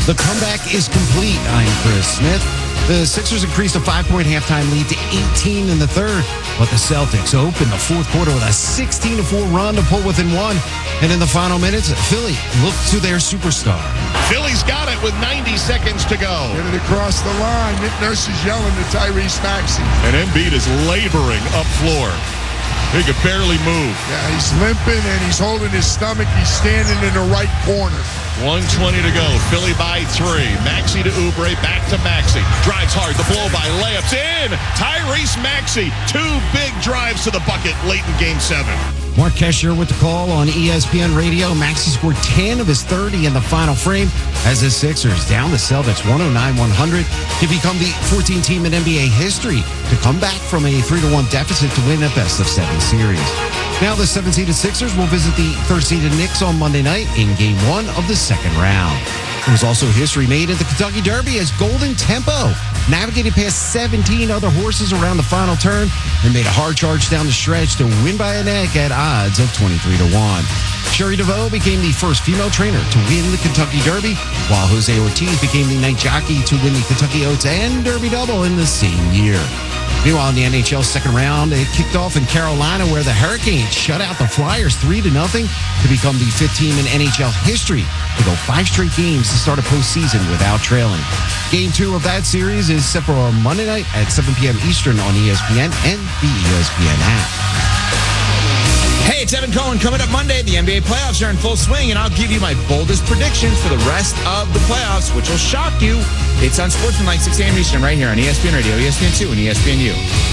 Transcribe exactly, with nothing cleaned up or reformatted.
The comeback is complete. I'm Chris Smith. The Sixers increased a five-point halftime lead to eighteen in the third, but the Celtics opened the fourth quarter with a sixteen to four run to pull within one. And in the final minutes, Philly looked to their superstar. Philly's got it with ninety seconds to go. Get it across the line. Nick Nurse is yelling to Tyrese Maxey. And Embiid is laboring up floor. He could barely move. Yeah, he's limping and he's holding his stomach. He's standing in the right corner. one twenty to go. Philly by three. Maxey to Oubre. Back to Maxey. Drives hard. The blow by. Layups in. Tyrese Maxey. Two big drives to the bucket late in game seven. Mark Kesher with the call on E S P N Radio. Maxey scored ten of his thirty in the final frame as the Sixers down the Celtics one oh nine one hundred to become the fourteenth team in N B A history to come back from a three to one deficit to win a best of seven series. Now the seven-seeded Sixers will visit the third-seeded Knicks on Monday night in game one of the second round. There was also history made at the Kentucky Derby as Golden Tempo navigated past seventeen other horses around the final turn and made a hard charge down the stretch to win by a neck at odds of twenty-three to one. Sherry DeVoe became the first female trainer to win the Kentucky Derby, while Jose Ortiz became the night jockey to win the Kentucky Oaks and Derby Double in the same year. Meanwhile, in the N H L second round, it kicked off in Carolina where the Hurricanes shut out the Flyers three to nothing to become the fifth team in N H L history to go five straight games to start a postseason without trailing. Game two of that series is set for Monday night at seven p.m. Eastern on E S P N and the E S P N app. Hey, it's Evan Cohen. Coming up Monday, the N B A playoffs are in full swing, and I'll give you my boldest predictions for the rest of the playoffs, which will shock you. It's on Sportsmanlike, six a.m. Eastern, right here on E S P N Radio, E S P N two, and E S P N U.